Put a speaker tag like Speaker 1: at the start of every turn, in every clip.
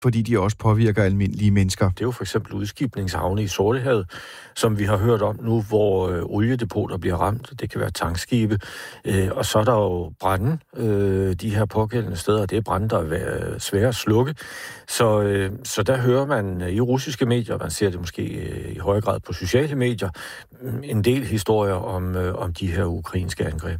Speaker 1: fordi de også påvirker almindelige mennesker.
Speaker 2: Det er jo for eksempel udskibningshavne i Sortehavet, som vi har hørt om nu, hvor oliedepoter bliver ramt. Det kan være tankskibe. Og så er der jo brande, de her pågældende steder. Det er brande, der er svære at slukke. Så der hører man i russiske medier, man ser det måske i høj grad på sociale medier, en del historier om de her ukrainske angreb.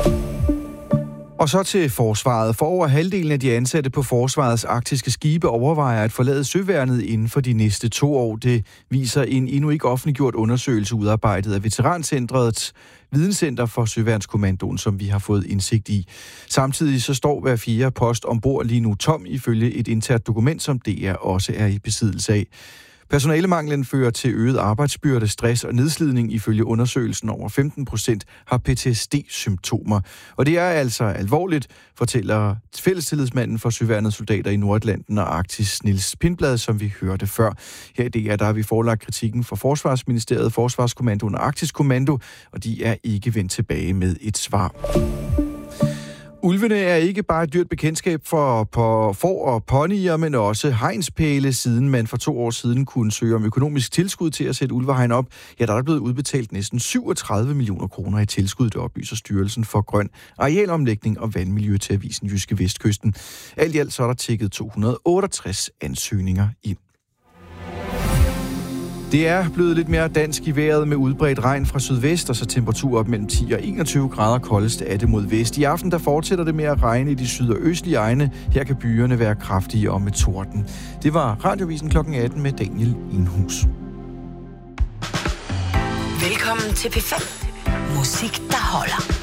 Speaker 1: Og så til forsvaret. For over halvdelen af de ansatte på forsvarets arktiske skibe overvejer at forlade søværnet inden for de næste 2 år. Det viser en endnu ikke offentliggjort undersøgelse udarbejdet af Veterancentrets videnscenter for Søværnskommandoen, som vi har fået indsigt i. Samtidig så står hver 4. post ombord lige nu tom ifølge et internt dokument, som DR også er i besiddelse af. Personalemanglen fører til øget arbejdsbyrde, stress og nedslidning. Ifølge undersøgelsen over 15% har PTSD-symptomer. Og det er altså alvorligt, fortæller fællestillidsmanden for Søværnets soldater i Nordatlanten og Arktis, Niels Pindblad, som vi hørte før. Her i DR, der har vi forelagt kritikken for Forsvarsministeriet, Forsvarskommandoen og Arktisk Kommando, og de er ikke vendt tilbage med et svar. Ulvene er ikke bare et dyrt bekendtskab for får og ponyer, men også hegnspæle. Siden man for 2 år siden kunne søge om økonomisk tilskud til at sætte ulvehegn op, ja, der er blevet udbetalt næsten 37 millioner kroner i tilskud, det oplyser Styrelsen for Grøn Arealomlægning og Vandmiljø til avisen Jyske Vestkysten. Alt i alt så er der tikket 268 ansøgninger ind. Det er blevet lidt mere dansk i vejret med udbredt regn fra sydvest, og så temperaturer op mellem 10 og 21 grader. Koldest er det mod vest. I aften der fortsætter det med at regne i de syd- og østlige egne. Her kan byerne være kraftige og med torden. Det var Radiovisen kl. 18 med Daniel Inhus.
Speaker 3: Velkommen til P5. Musik, der holder.